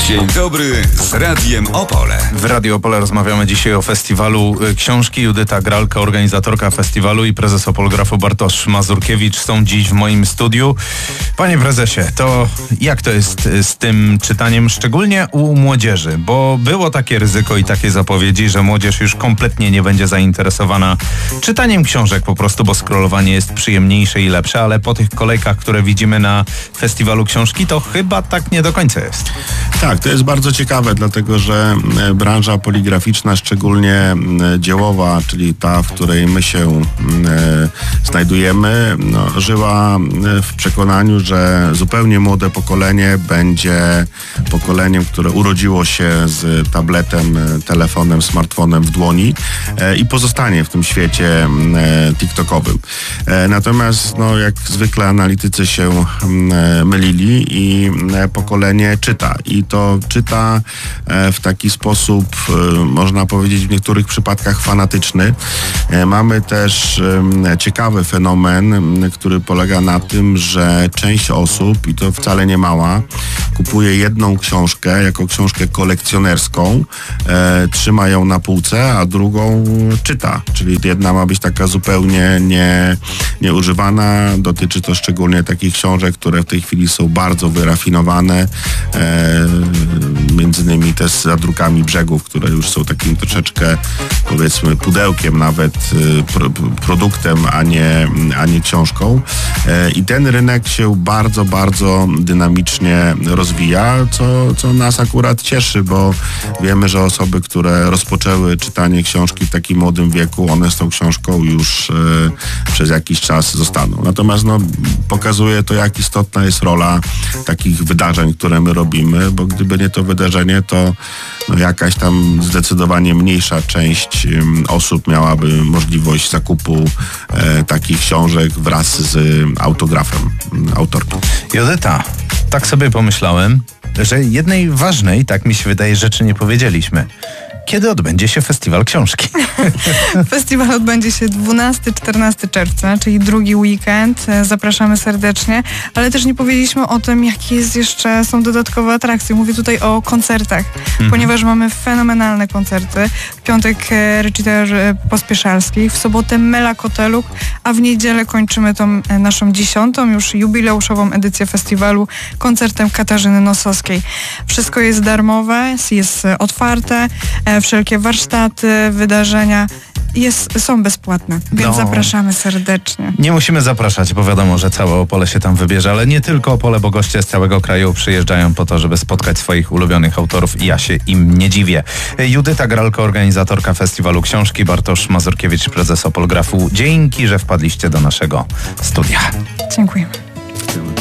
Dzień dobry z Radiem Opole. W Radiu Opole rozmawiamy dzisiaj o festiwalu książki. Judyta Gralka, organizatorka festiwalu, i prezes Opolgrafu Bartosz Mazurkiewicz są dziś w moim studiu. Panie prezesie, to jak to jest z tym czytaniem, szczególnie u młodzieży? Bo było takie ryzyko i takie zapowiedzi, że młodzież już kompletnie nie będzie zainteresowana czytaniem książek po prostu, bo scrollowanie jest przyjemniejsze i lepsze, ale po tych kolejkach, które widzimy na festiwalu książki, to chyba tak nie do końca jest. Tak, to jest bardzo ciekawe, dlatego że branża poligraficzna, szczególnie dziełowa, czyli ta, w której my się znajdujemy, żyła w przekonaniu, że zupełnie młode pokolenie będzie pokoleniem, które urodziło się z tabletem, telefonem, smartfonem w dłoni i pozostanie w tym świecie TikTokowym. Natomiast jak zwykle analitycy się mylili i pokolenie czyta. I to czyta w taki sposób, można powiedzieć, w niektórych przypadkach fanatyczny. Mamy też ciekawy fenomen, który polega na tym, że część osób, i to wcale nie mała, kupuje jedną książkę jako książkę kolekcjonerską, trzyma ją na półce, a drugą czyta. Czyli jedna ma być taka zupełnie nieużywana. Dotyczy to szczególnie takich książek, które w tej chwili są bardzo wyrafinowane, między innymi też z zadrukami Brzegów, które już są takim troszeczkę, powiedzmy, pudełkiem nawet, produktem, a nie książką. I ten rynek się bardzo, bardzo dynamicznie rozwija, co nas akurat cieszy, bo wiemy, że osoby, które rozpoczęły czytanie książki w takim młodym wieku, one z tą książką już przez jakiś czas zostaną. Natomiast pokazuje to, jak istotna jest rola takich wydarzeń, które my robimy, bo gdyby nie to wydarzenie, to jakaś tam zdecydowanie mniejsza część osób miałaby możliwość zakupu takich książek wraz z autografem autorki. Judyta, tak sobie pomyślałem, że jednej ważnej, tak mi się wydaje, rzeczy nie powiedzieliśmy. Kiedy odbędzie się Festiwal Książki? Festiwal odbędzie się 12-14 czerwca, czyli drugi weekend. Zapraszamy serdecznie, ale też nie powiedzieliśmy o tym, jakie są dodatkowe atrakcje. Mówię tutaj o koncertach, ponieważ mamy fenomenalne koncerty. W piątek Recital Pospieszalski, w sobotę Mela Koteluk, a w niedzielę kończymy tą naszą 10. już jubileuszową edycję festiwalu koncertem Katarzyny Nosowskiej. Wszystko jest darmowe, jest otwarte, wszelkie warsztaty, wydarzenia są bezpłatne, więc zapraszamy serdecznie. Nie musimy zapraszać, bo wiadomo, że całe Opole się tam wybierze, ale nie tylko Opole, bo goście z całego kraju przyjeżdżają po to, żeby spotkać swoich ulubionych autorów i ja się im nie dziwię. Judyta Gralka, organizatorka festiwalu książki, Bartosz Mazurkiewicz, prezes Opolgrafu. Dzięki, że wpadliście do naszego studia. Dziękujemy.